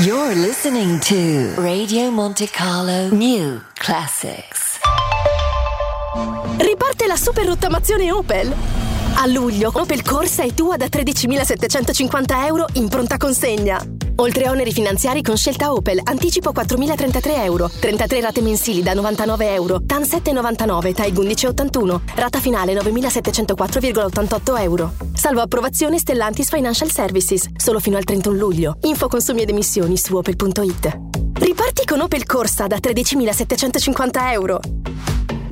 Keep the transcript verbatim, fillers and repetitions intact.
You're listening to Radio Monte Carlo New Classics. Riparte la super rottamazione Opel. A luglio Opel Corsa è tua da tredicimilasettecentocinquanta euro in pronta consegna. Oltre a oneri finanziari con scelta Opel, anticipo quattromilatrentatré euro, trentatré rate mensili da novantanove euro, T A N sette virgola novantanove, T A I undici virgola ottantuno, rata finale novemilasettecentoquattro virgola ottantotto euro. Salvo approvazione Stellantis Financial Services, solo fino al trentuno luglio. Info consumi ed emissioni su opel punto it. Riparti con Opel Corsa da tredicimilasettecentocinquanta euro.